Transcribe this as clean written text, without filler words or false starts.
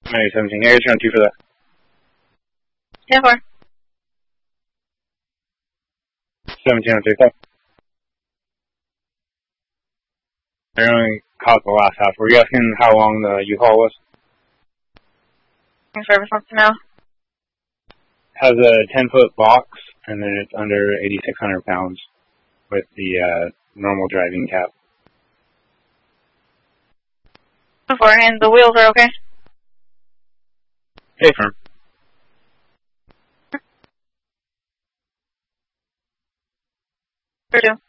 Maybe 17. Yeah, you're on 2 for that. 10-4. 17 on 2. I only caught the last half. Were you asking how long the U-Haul was? Service wants to know. Has a 10-foot box, and then it's under 8,600 pounds with the normal driving cap. Beforehand, the wheels are okay? Hey, firm. For 2.